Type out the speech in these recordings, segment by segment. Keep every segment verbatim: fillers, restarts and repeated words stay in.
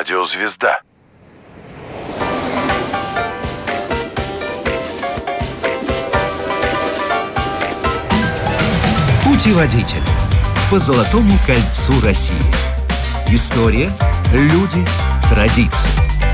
Радиозвезда. Путеводитель по Золотому кольцу России. История, люди, традиции.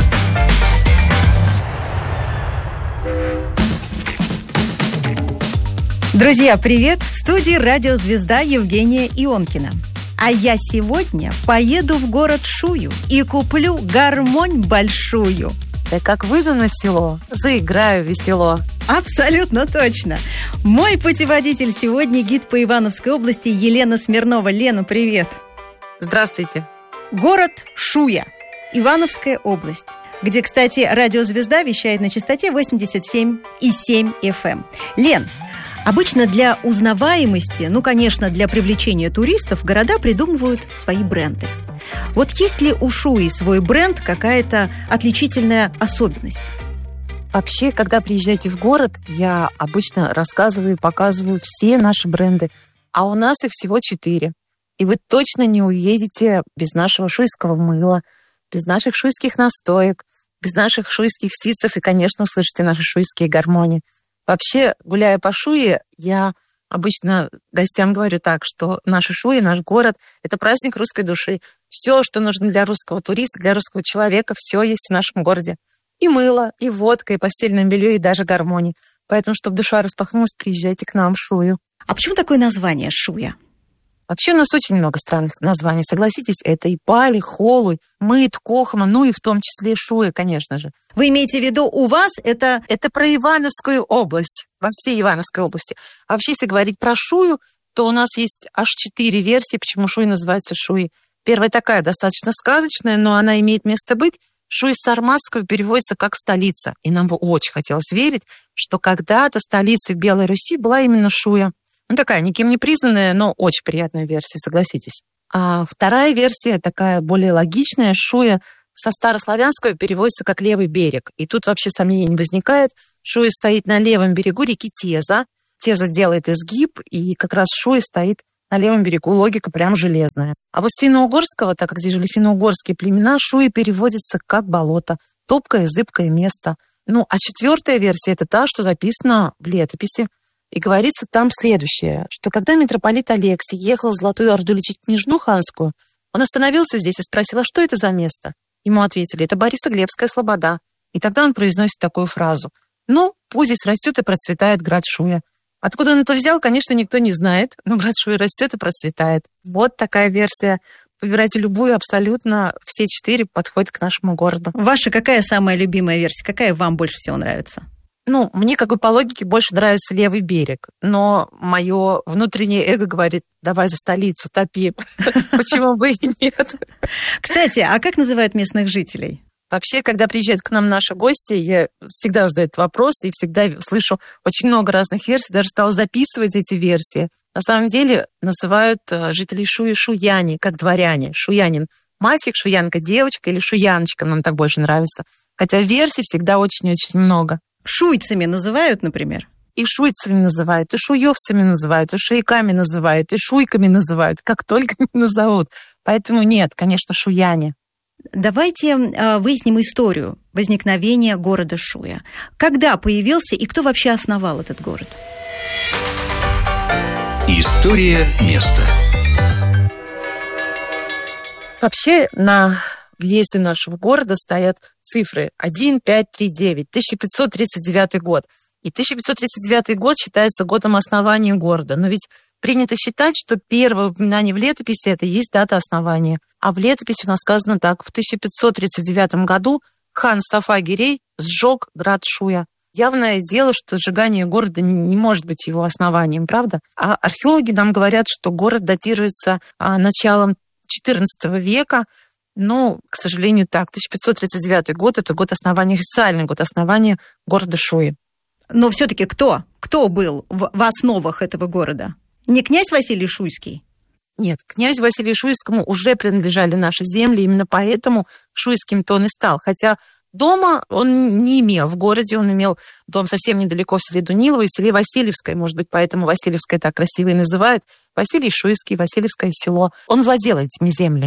Друзья, привет! В студии радиозвезда Евгения Ионкина. А я сегодня поеду в город Шую и куплю гармонь большую. Да как выйду на село, заиграю весело. Абсолютно точно. Мой путеводитель сегодня гид по Ивановской области Елена Смирнова. Лена, привет. Здравствуйте. Город Шуя, Ивановская область, где, кстати, радиозвезда вещает на частоте восемьдесят семь и семь эф эм. Лен, обычно для узнаваемости, ну, конечно, для привлечения туристов, города придумывают свои бренды. Вот есть ли у Шуи свой бренд, какая-то отличительная особенность? Вообще, когда приезжаете в город, я обычно рассказываю и показываю все наши бренды. А у нас их всего четыре. И вы точно не уедете без нашего шуйского мыла, без наших шуйских настоек, без наших шуйских ситцев и, конечно, услышите наши шуйские гармонии. Вообще, гуляя по Шуе, я обычно гостям говорю так, что наша Шуя, наш город — это праздник русской души. Все, что нужно для русского туриста, для русского человека, все есть в нашем городе. И мыло, и водка, и постельное белье, и даже гармонии. Поэтому, чтобы душа распахнулась, приезжайте к нам в Шую. А почему такое название Шуя? Вообще у нас очень много странных названий. Согласитесь, это и Пали, Холуй, Мыт, Кохма, ну и в том числе Шуя, конечно же. Вы имеете в виду, у вас это... Это про Ивановскую область, во всей Ивановской области. А вообще, если говорить про Шую, то у нас есть аж четыре версии, почему Шуя называется Шуей. Первая такая, достаточно сказочная, но она имеет место быть. Шуя с сарматского переводится как «столица». И нам бы очень хотелось верить, что когда-то столицей Белой Руси была именно Шуя. Ну, такая никем не признанная, но очень приятная версия, согласитесь. А вторая версия, такая более логичная, Шуя со старославянского переводится как «левый берег». И тут вообще сомнений не возникает. Шуя стоит на левом берегу реки Теза. Теза делает изгиб, и как раз Шуя стоит на левом берегу. Логика прям железная. А вот с финно-угорского, так как здесь жили финно-угорские племена, Шуя переводится как «болото», топкое, зыбкое место. Ну, а четвертая версия – это та, что записана в летописи. И говорится там следующее, что когда митрополит Алексий ехал в Золотую Орду лечить княжну ханскую, он остановился здесь и спросил, а что это за место? Ему ответили, это Борисоглебская слобода. И тогда он произносит такую фразу. Ну, пусть здесь растет и процветает град Шуя. Откуда он это взял, конечно, никто не знает, но град Шуя растет и процветает. Вот такая версия. Выбирайте любую, абсолютно все четыре подходят к нашему городу. Ваша какая самая любимая версия? Какая вам больше всего нравится? Ну, мне, как бы по логике, больше нравится левый берег. Но мое внутреннее эго говорит, давай за столицу топи. Почему бы и нет? Кстати, а как называют местных жителей? Вообще, когда приезжают к нам наши гости, я всегда задаю этот вопрос и всегда слышу очень много разных версий, даже стала записывать эти версии. На самом деле называют жителей Шуи шуяне, как дворяне. Шуянин мальчик, шуянка девочка или шуяночка, нам так больше нравится. Хотя версий всегда очень-очень много. Шуйцами называют, например? И шуйцами называют, и шуевцами называют, и шуяками называют, и шуйками называют, как только не назовут. Поэтому нет, конечно, шуяне. Давайте э, выясним историю возникновения города Шуя. Когда появился и кто вообще основал этот город? История места. Вообще на въезде нашего города стоят цифры один, пять, три, девять, тысяча пятьсот тридцать девятый год. И тысяча пятьсот тридцать девятый год считается годом основания города. Но ведь принято считать, что первое упоминание в летописи – это и есть дата основания. А в летописи у нас сказано так. В тысяча пятьсот тридцать девятом году хан Сафа-Гирей сжег град Шуя. Явное дело, что сжигание города не, не может быть его основанием, правда? А археологи нам говорят, что город датируется а, началом четырнадцатого века. Ну, к сожалению, так. тысяча пятьсот тридцать девятый год – это год основания, официальный год основания города Шуи. Но все-таки кто? Кто был в, в основах этого города? Не князь Василий Шуйский? Нет, князю Василию Шуйскому уже принадлежали наши земли, именно поэтому Шуйским-то он и стал. Хотя дома он не имел в городе, он имел дом совсем недалеко в селе Дунилово и в селе Васильевское, может быть, поэтому Васильевское так красиво и называют. Василий Шуйский, Васильевское село. Он владел этими землями.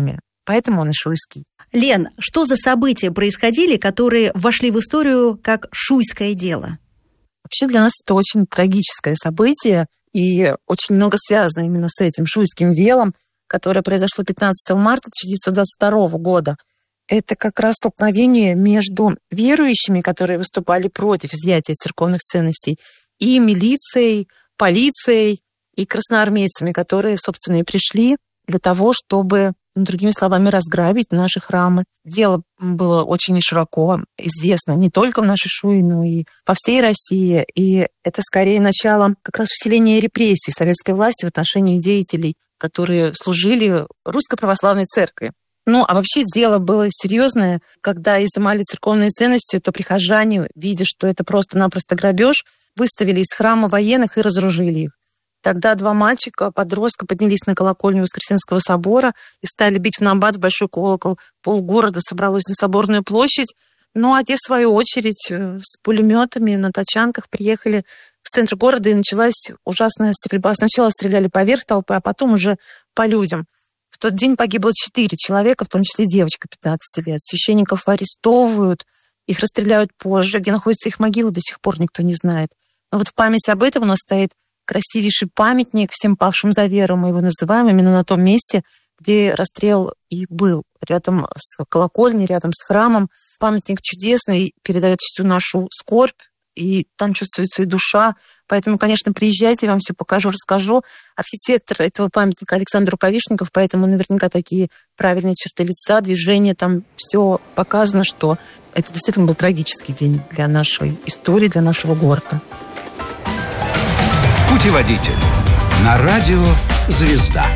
поэтому он и шуйский. Лен, что за события происходили, которые вошли в историю как шуйское дело? Вообще для нас это очень трагическое событие, и очень много связано именно с этим шуйским делом, которое произошло пятнадцатого марта тысяча девятьсот двадцать второго года. Это как раз столкновение между верующими, которые выступали против изъятия церковных ценностей, и милицией, полицией и красноармейцами, которые, собственно, и пришли для того, чтобы, другими словами, разграбить наши храмы. Дело было очень широко известно не только в нашей Шуе, но и по всей России. И это скорее начало как раз усиления репрессий советской власти в отношении деятелей, которые служили Русской Православной Церкви. Ну, а вообще дело было серьезное. Когда изымали церковные ценности, то прихожане, видя, что это просто-напросто грабеж, выставили из храма военных и разоружили их. Тогда два мальчика, подростка, поднялись на колокольню Воскресенского собора и стали бить в набат в большой колокол. Полгорода собралось на Соборную площадь. Ну, а те, в свою очередь, с пулеметами на тачанках приехали в центр города, и началась ужасная стрельба. Сначала стреляли поверх толпы, а потом уже по людям. В тот день погибло четыре человека, в том числе девочка пятнадцати лет. Священников арестовывают, их расстреляют позже. Где находится их могила, до сих пор никто не знает. Но вот в память об этом у нас стоит красивейший памятник всем павшим за веру. Мы его называем именно на том месте, где расстрел и был. Рядом с колокольней, рядом с храмом. Памятник чудесный, передает всю нашу скорбь. И там чувствуется и душа. Поэтому, конечно, приезжайте, я вам все покажу, расскажу. Архитектор этого памятника Александр Рукавишников, поэтому наверняка такие правильные черты лица, движения, там все показано, что это действительно был трагический день для нашей истории, для нашего города. Путеводитель на радио «Звезда».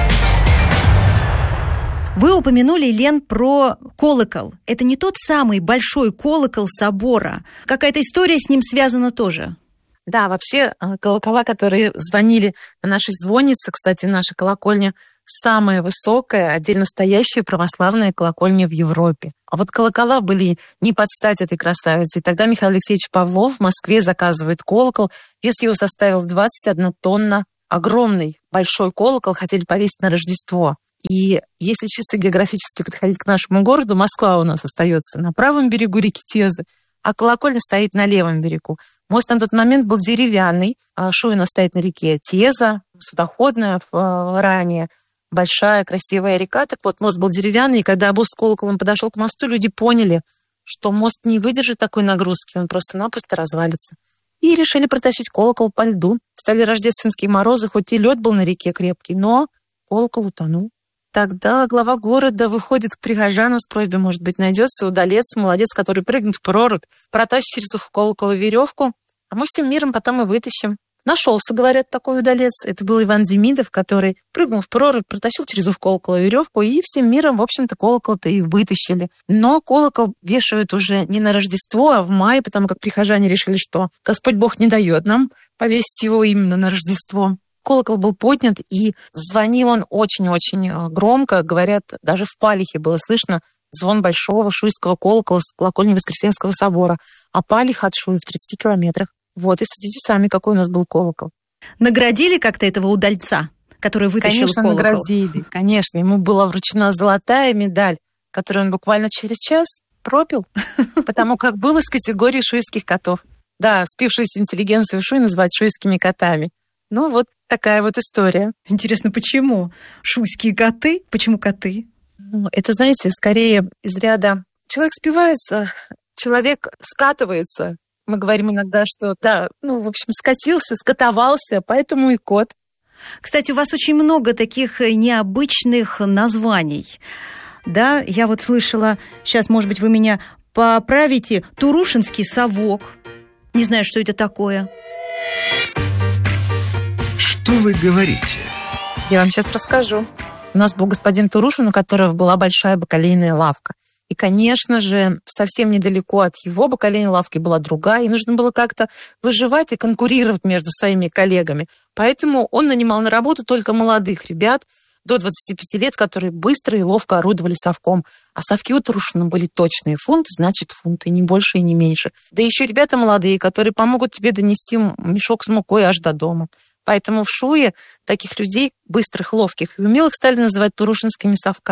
Вы упомянули, Лен, про колокол. Это не тот самый большой колокол собора. Какая-то история с ним связана тоже. Да, вообще колокола, которые звонили на нашей звоннице, кстати, наша колокольня самая высокая, отдельно стоящая православная колокольня в Европе. А вот колокола были не под стать этой красавице. И тогда Михаил Алексеевич Павлов в Москве заказывает колокол. Вес его составил двадцать одна тонна. Огромный большой колокол хотели повесить на Рождество. И если чисто географически подходить к нашему городу, Москва у нас остается на правом берегу реки Тезы, а колокольня стоит на левом берегу. Мост на тот момент был деревянный, а Шуя у нас стоит на реке Теза, судоходная ранее, большая красивая река. Так вот, мост был деревянный, и когда обоз с колоколом подошел к мосту, люди поняли, что мост не выдержит такой нагрузки, он просто-напросто развалится. И решили протащить колокол по льду. Стали рождественские морозы, хоть и лед был на реке крепкий, но колокол утонул. Тогда глава города выходит к прихожанам с просьбой, может быть, найдется удалец, молодец, который прыгнет в прорубь, протащит через колокол веревку, а мы всем миром потом и вытащим. Нашелся, говорят, такой удалец. Это был Иван Демидов, который прыгнул в прорубь, протащил через колокол веревку, и всем миром, в общем-то, колокол-то и вытащили. Но колокол вешают уже не на Рождество, а в мае, потому как прихожане решили, что Господь Бог не дает нам повесить его именно на Рождество. Колокол был поднят, и звонил он очень-очень громко. Говорят, даже в Палихе было слышно звон большого шуйского колокола с колокольни Воскресенского собора. А Палиха от Шуи в тридцати километрах. Вот, и судите сами, какой у нас был колокол. Наградили как-то этого удальца, который вытащил конечно, колокол? Конечно, наградили. Конечно, ему была вручена золотая медаль, которую он буквально через час пропил, потому как был из категории шуйских котов. Да, спившуюся интеллигенцию Шуи называют шуйскими котами. Ну, вот такая вот история. Интересно, почему? Шуйские коты? Почему коты? Ну, это, знаете, скорее из ряда... Человек спивается, человек скатывается. Мы говорим иногда, что, да, ну, в общем, скатился, скатовался, поэтому и кот. Кстати, у вас очень много таких необычных названий. Да, я вот слышала, сейчас, может быть, вы меня поправите, Турушинский совок. Не знаю, что это такое. Что вы говорите? Я вам сейчас расскажу. У нас был господин Турушин, у которого была большая бакалейная лавка. И, конечно же, совсем недалеко от его бакалейной лавки была другая, и нужно было как-то выживать и конкурировать между своими коллегами. Поэтому он нанимал на работу только молодых ребят до двадцати пяти лет, которые быстро и ловко орудовали совком. А совки у Турушина были точные. Фунт значит фунт, и не больше, и не меньше. Да еще ребята молодые, которые помогут тебе донести мешок с мукой аж до дома. Поэтому в Шуе таких людей, быстрых, ловких и умелых, стали называть турушинскими совками.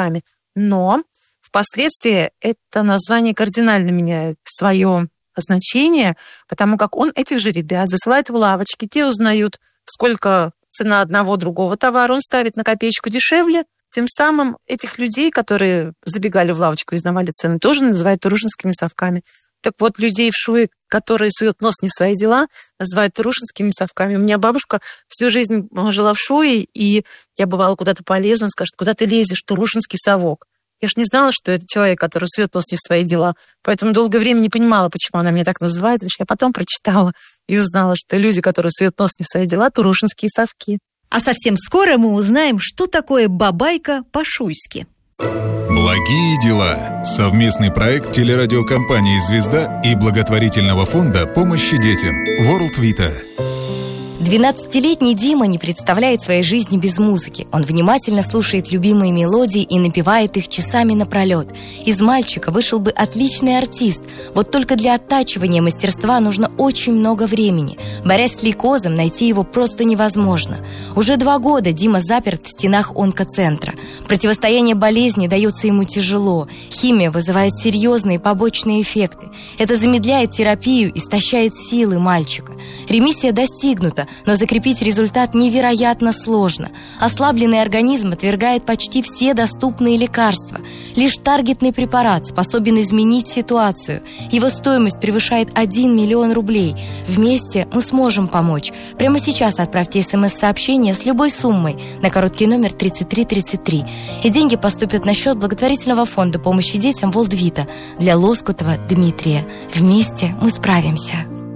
Но впоследствии это название кардинально меняет свое значение, потому как он этих же ребят засылает в лавочки, те узнают, сколько цена одного другого товара, он ставит на копеечку дешевле. Тем самым этих людей, которые забегали в лавочку и узнавали цены, тоже называют турушинскими совками. Так вот, людей в Шуе, которые суют нос не в свои дела, называют турушинскими совками. У меня бабушка всю жизнь жила в Шуе, и я бывала куда-то полезу, он скажет: куда ты лезешь, турушинский совок. Я ж не знала, что это человек, который сует нос не в свои дела. Поэтому долгое время не понимала, почему она меня так называет. Я потом прочитала и узнала, что люди, которые суют нос не в свои дела, турушинские совки. А совсем скоро мы узнаем, что такое бабайка по-шуйски. Благие дела. Совместный проект телерадиокомпании «Звезда» и благотворительного фонда помощи детям World Vita. двенадцатилетний Дима не представляет своей жизни без музыки. Он внимательно слушает любимые мелодии и напевает их часами напролет. Из мальчика вышел бы отличный артист. Вот только для оттачивания мастерства нужно очень много времени. Борясь с лейкозом, найти его просто невозможно. Уже два года Дима заперт в стенах онкоцентра. Противостояние болезни дается ему тяжело. Химия вызывает серьезные побочные эффекты. Это замедляет терапию, истощает силы мальчика. Ремиссия достигнута, но закрепить результат невероятно сложно. Ослабленный организм отвергает почти все доступные лекарства. Лишь таргетный препарат способен изменить ситуацию. Его стоимость превышает один миллион рублей. Вместе мы сможем помочь. Прямо сейчас отправьте смс-сообщение с любой суммой на короткий номер тридцать три тридцать три. И деньги поступят на счет благотворительного фонда помощи детям World Vita для Лоскутова Дмитрия. Вместе мы справимся.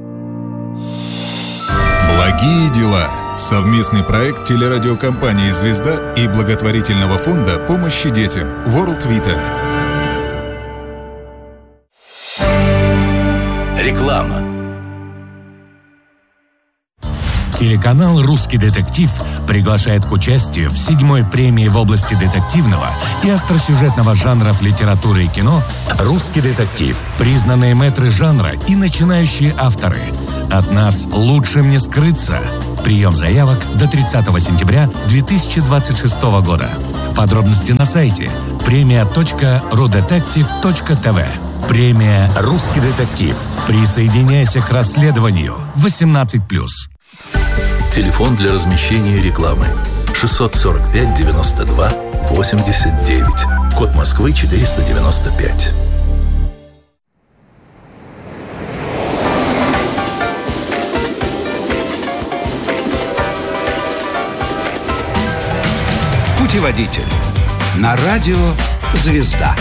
Благие дела. Совместный проект телерадиокомпании «Звезда» и благотворительного фонда помощи детям World Vita. Реклама. Телеканал «Русский детектив» приглашает к участию в седьмой премии в области детективного и остросюжетного жанров литературы и кино «Русский детектив». Признанные мэтры жанра и начинающие авторы. От нас лучше не скрыться. Прием заявок до тридцатого сентября две тысячи двадцать шестого года. Подробности на сайте премия точка рудетектив точка тв. Премия «Русский детектив». Присоединяйся к расследованию. восемнадцать плюс. Телефон для размещения рекламы шестьсот сорок пять девяносто два восемьдесят девять. Код Москвы четыреста девяносто пять. Путеводитель. На радио «Звезда».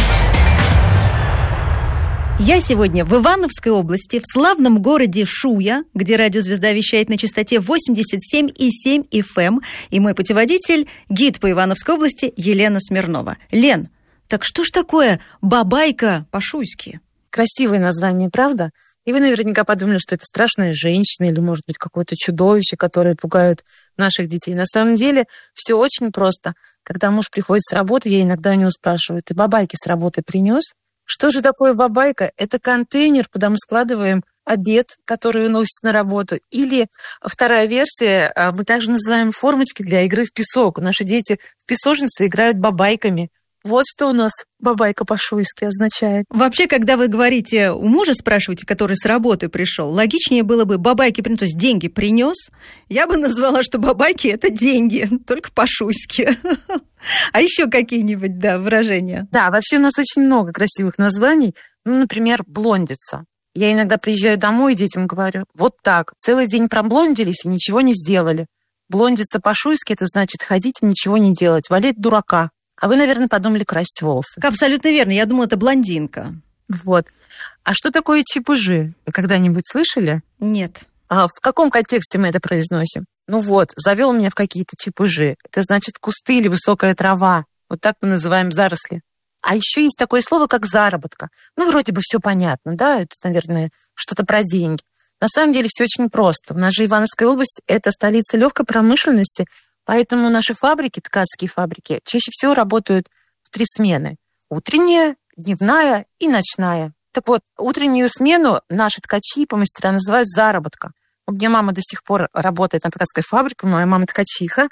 Я сегодня в Ивановской области, в славном городе Шуя, где радио «Звезда» вещает на частоте восемьдесят семь и семь эф эм, и мой путеводитель – гид по Ивановской области Елена Смирнова. Лен, так что ж такое бабайка по-шуйски? Красивое название, правда? И вы наверняка подумали, что это страшная женщина или, может быть, какое-то чудовище, которое пугает наших детей. На самом деле все очень просто. Когда муж приходит с работы, я иногда у него спрашиваю: ты бабайки с работы принес? Что же такое бабайка? Это контейнер, куда мы складываем обед, который уносит на работу. Или вторая версия, мы также называем формочки для игры в песок. Наши дети в песочнице играют бабайками. Вот что у нас бабайка по-шуйски означает. Вообще, когда вы говорите, у мужа спрашиваете, который с работы пришел, логичнее было бы бабайки принес, то есть деньги принес. Я бы назвала, что бабайки – это деньги, только по-шуйски. А еще какие-нибудь, да, выражения? Да, вообще у нас очень много красивых названий. Ну, например, блондица. Я иногда приезжаю домой и детям говорю: вот так, целый день проблондились и ничего не сделали. Блондица по-шуйски – это значит ходить и ничего не делать, валять дурака. А вы, наверное, подумали красить волосы. Абсолютно верно. Я думала, это блондинка. Вот. А что такое чепыжи? Вы когда-нибудь слышали? Нет. А в каком контексте мы это произносим? Ну вот, завел меня в какие-то чепыжи. Это значит кусты или высокая трава. Вот так мы называем заросли. А еще есть такое слово, как заработка. Ну, вроде бы все понятно, да? Это, наверное, что-то про деньги. На самом деле все очень просто. У нас же Ивановская область – это столица легкой промышленности, поэтому наши фабрики, ткацкие фабрики, чаще всего работают в три смены. Утренняя, дневная и ночная. Так вот, утреннюю смену наши ткачи по мастера называют заработка. У меня мама до сих пор работает на ткацкой фабрике, моя мама ткачиха,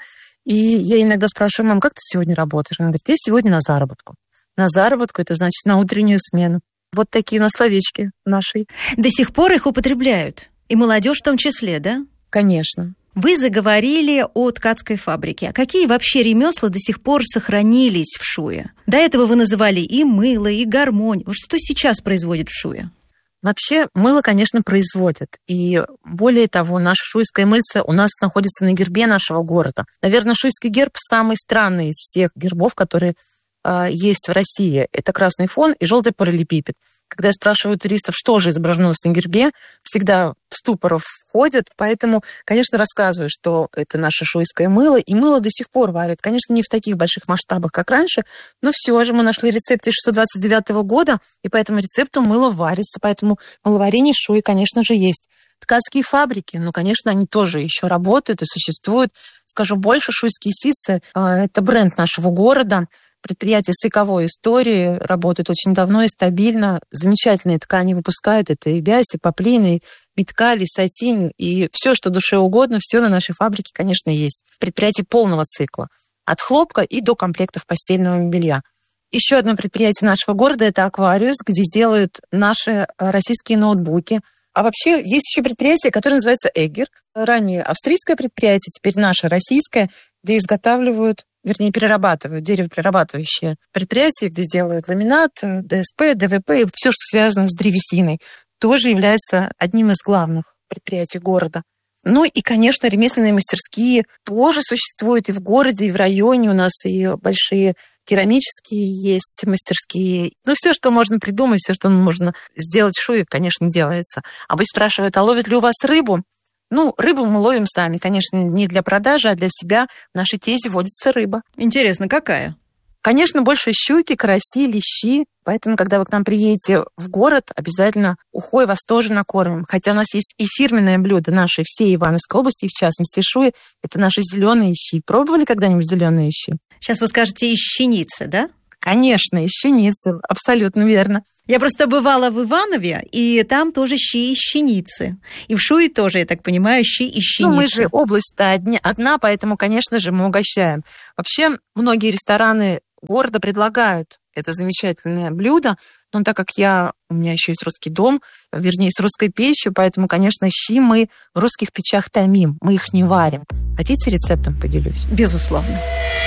И я иногда спрашиваю: мам, как ты сегодня работаешь? Она говорит: я сегодня на заработку. На заработку, это значит на утреннюю смену. Вот такие у нас словечки наши. До сих пор их употребляют. И молодежь в том числе, да? Конечно. Вы заговорили о ткацкой фабрике. А какие вообще ремесла до сих пор сохранились в Шуе? До этого вы называли и мыло, и гармонь. Вот что сейчас производит в Шуе? Вообще, мыло, конечно, производят. И более того, наша шуйская мыльца у нас находится на гербе нашего города. Наверное, шуйский герб самый странный из всех гербов, которые э, есть в России. Это красный фон и желтый параллелепипед. Когда я спрашиваю туристов, что же изображено на гербе, всегда в ступор входят. Поэтому, конечно, рассказываю, что это наше шуйское мыло. И мыло до сих пор варят. Конечно, не в таких больших масштабах, как раньше, но все же мы нашли рецепт тысяча шестьсот двадцать девятого года, и по этому рецепту мыло варится. Поэтому мыловарение Шуи, конечно же, есть. Ткацкие фабрики, ну, конечно, они тоже еще работают и существуют. Скажу больше, шуйские ситцы – это бренд нашего города. Предприятия с вековой историей работают очень давно и стабильно. Замечательные ткани выпускают. Это и бязь, и поплин, и биткаль, и сатин, и все, что душе угодно, все на нашей фабрике, конечно, есть. Предприятие полного цикла. От хлопка и до комплектов постельного белья. Еще одно предприятие нашего города – это Аквариус, где делают наши российские ноутбуки. А вообще есть еще предприятие, которое называется Эггер. Ранее австрийское предприятие, теперь наше российское, где изготавливают, вернее, перерабатывают, деревоперерабатывающие предприятия, где делают ламинат, ДСП, ДВП и все, что связано с древесиной, тоже является одним из главных предприятий города. Ну и, конечно, ремесленные мастерские тоже существуют и в городе, и в районе. У нас и большие керамические есть мастерские. Ну, все, что можно придумать, все, что можно сделать в Шуе, конечно, делается. А вы спрашивают, а ловят ли у вас рыбу? Ну, рыбу мы ловим сами. Конечно, не для продажи, а для себя. В нашей тезе водится рыба. Интересно, какая? Конечно, больше щуки, караси, лещи. Поэтому, когда вы к нам приедете в город, обязательно ухой вас тоже накормим. Хотя у нас есть и фирменное блюдо нашей всей Ивановской области, и в частности Шуи. Это наши зеленые щи. Пробовали когда-нибудь зеленые щи? Сейчас вы скажете ищеницы, да? Конечно, ищеницы, абсолютно верно. Я просто бывала в Иванове, и там тоже щи и щеницы. И в Шуе тоже, я так понимаю, щи и щеницы. Ну, мы же область-то одна, поэтому, конечно же, мы угощаем. Вообще, многие рестораны города предлагают это замечательное блюдо, но так как я, у меня еще есть русский дом, вернее, с русской печью, поэтому, конечно, щи мы в русских печах томим, мы их не варим. Хотите, рецептом поделюсь? Безусловно.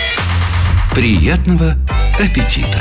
Приятного аппетита!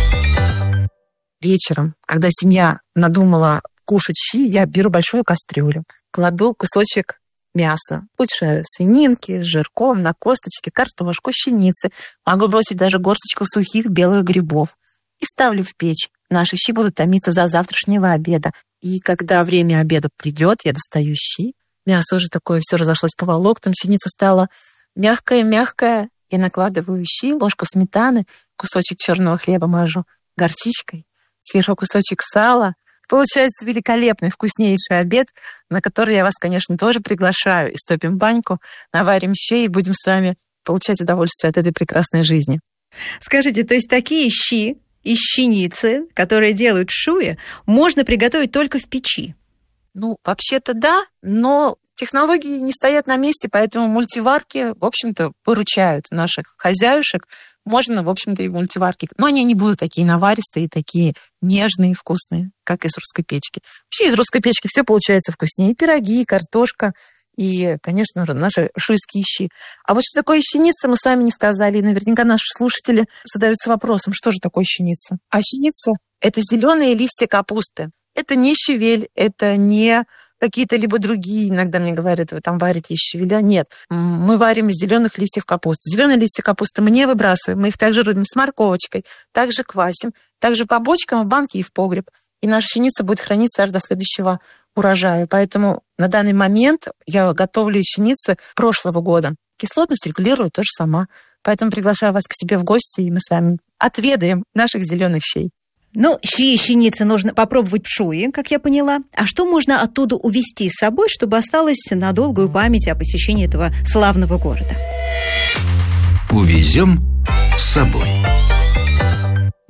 Вечером, когда семья надумала кушать щи, я беру большую кастрюлю, кладу кусочек мяса, лучше свининки с жирком, на косточке, картошку, щеницы. Могу бросить даже горсточку сухих белых грибов. И ставлю в печь. Наши щи будут томиться за завтрашнего обеда. И когда время обеда придет, я достаю щи. Мясо уже такое все разошлось по волокнам, щеница стала мягкая-мягкая. Я накладываю щи, ложку сметаны, кусочек черного хлеба мажу горчичкой, сверху кусочек сала. Получается великолепный, вкуснейший обед, на который я вас, конечно, тоже приглашаю. Истопим баньку, наварим щей и будем с вами получать удовольствие от этой прекрасной жизни. Скажите, то есть такие щи и щеницы, которые делают в Шуе, можно приготовить только в печи? Ну, вообще-то да, но технологии не стоят на месте, поэтому мультиварки, в общем-то, выручают наших хозяюшек. Можно, в общем-то, и в мультиварке. Но они не будут такие наваристые, такие нежные, вкусные, как из русской печки. Вообще из русской печки все получается вкуснее. И пироги, и картошка, и, конечно, наши шуйские щи. А вот что такое щеница, мы сами не сказали. И наверняка наши слушатели задаются вопросом, что же такое щеница? А щеница – это зеленые листья капусты. Это не щавель, это не какие-то либо другие, иногда мне говорят, вы там варите из щавеля. Нет, мы варим из зеленых листьев капусты. Зеленые листья капусты мы не выбрасываем, мы их также рубим с морковочкой, также квасим, также по бочкам в банке и в погреб. И наша щеница будет храниться аж до следующего урожая. Поэтому на данный момент я готовлю из щеницы прошлого года. Кислотность регулирую тоже сама. Поэтому приглашаю вас к себе в гости, и мы с вами отведаем наших зеленых щей. Ну, щи и щеницы нужно попробовать в Шуе, как я поняла. А что можно оттуда увезти с собой, чтобы осталось на долгую память о посещении этого славного города? Увезем с собой.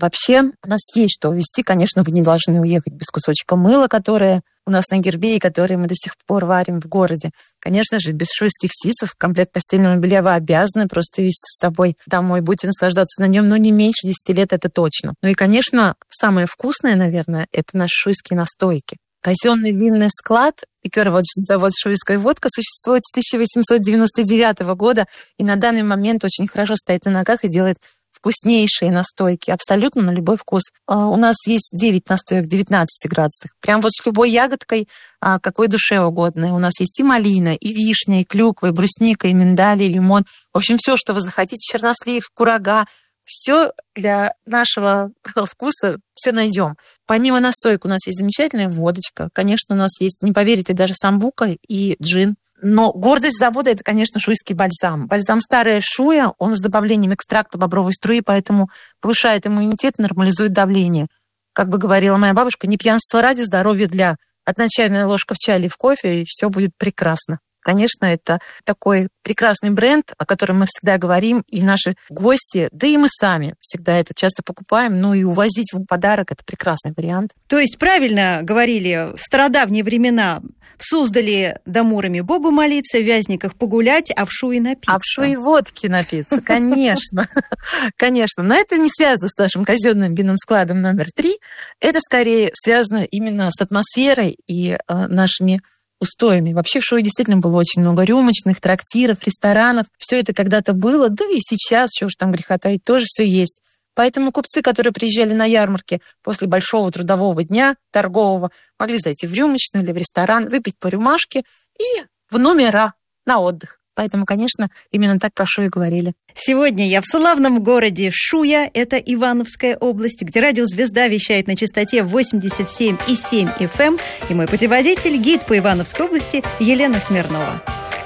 Вообще, у нас есть что увезти. Конечно, вы не должны уехать без кусочка мыла, которое у нас на гербе и которое мы до сих пор варим в городе. Конечно же, без шуйских ситцев комплект постельного белья вы обязаны просто везти с собой домой. Будете наслаждаться на нем, но не меньше десяти лет, это точно. Ну и, конечно, самое вкусное, наверное, это наши шуйские настойки. Казенный винный склад ликероводочный завод «Шуйская водка» существует с тысяча восемьсот девяносто девятого года и на данный момент очень хорошо стоит на ногах и делает вкуснейшие настойки, абсолютно на любой вкус. У нас есть девять настоек в девятнадцати градусах. Прям вот с любой ягодкой, какой душе угодно. У нас есть и малина, и вишня, и клюква, и брусника, и миндаль, и лимон. В общем, все, что вы захотите, чернослив, курага, все для нашего вкуса, все найдем. Помимо настоек у нас есть замечательная водочка. Конечно, у нас есть, не поверите, даже самбука и джин. Но гордость завода – это, конечно, шуйский бальзам. Бальзам «Старая Шуя», он с добавлением экстракта бобровой струи, поэтому повышает иммунитет и нормализует давление. Как бы говорила моя бабушка, не пьянство ради, здоровье для. Одна чайная ложка в чай или в кофе, и все будет прекрасно. Конечно, это такой прекрасный бренд, о котором мы всегда говорим, и наши гости, да и мы сами всегда это часто покупаем, ну и увозить в подарок – это прекрасный вариант. То есть правильно говорили, в стародавние времена в Суздале да Муроме Богу молиться, в Вязниках погулять, а в Шуе напиться. А в Шуе водки напиться, конечно. Конечно. Но это не связано с нашим казенным винным складом номер три. Это скорее связано именно с атмосферой и нашими устоями. Вообще в Шуе действительно было очень много рюмочных, трактиров, ресторанов. Все это когда-то было, да и сейчас, чего уж там греха таить, тоже все есть. Поэтому купцы, которые приезжали на ярмарки после большого трудового дня торгового, могли зайти в рюмочную или в ресторан, выпить по рюмашке и в номера на отдых. Поэтому, конечно, именно так про Шую говорили. Сегодня я в славном городе Шуя, это Ивановская область, где радио «Звезда» вещает на частоте восемьдесят семь и семь эф эм, и мой путеводитель, гид по Ивановской области Елена Смирнова.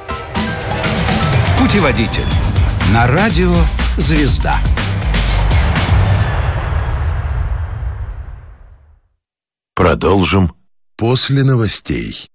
Путеводитель на радио «Звезда». Продолжим после новостей.